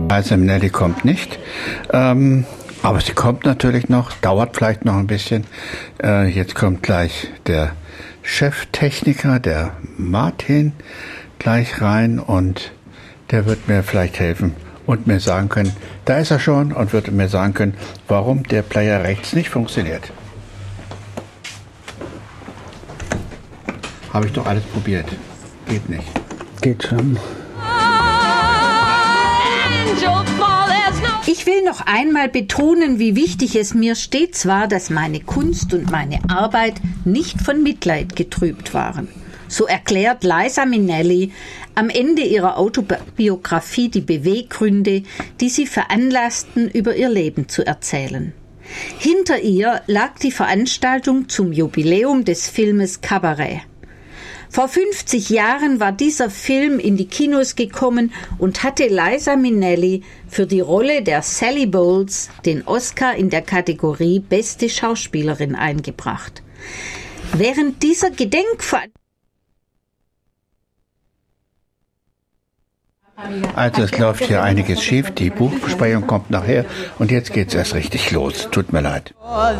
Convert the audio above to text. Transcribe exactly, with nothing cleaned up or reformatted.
Liza Minnelli kommt nicht, ähm, aber sie kommt natürlich noch, dauert vielleicht noch ein bisschen. Äh, jetzt kommt gleich der Cheftechniker, der Martin, gleich rein und der wird mir vielleicht helfen und mir sagen können, da ist er schon, und wird mir sagen können, warum der Player rechts nicht funktioniert. Habe ich doch alles probiert. Geht nicht. Geht schon. Ich will noch einmal betonen, wie wichtig es mir stets war, dass meine Kunst und meine Arbeit nicht von Mitleid getrübt waren. So erklärt Liza Minnelli am Ende ihrer Autobiografie die Beweggründe, die sie veranlassten, über ihr Leben zu erzählen. Hinter ihr lag die Veranstaltung zum Jubiläum des Filmes Cabaret. Vor fünfzig Jahren war dieser Film in die Kinos gekommen und hatte Liza Minnelli für die Rolle der Sally Bowles den Oscar in der Kategorie Beste Schauspielerin eingebracht. Während dieser Gedenkveranstaltung Also es läuft hier einiges schief, die Buchbesprechung kommt nachher und jetzt geht's erst richtig los. Tut mir leid.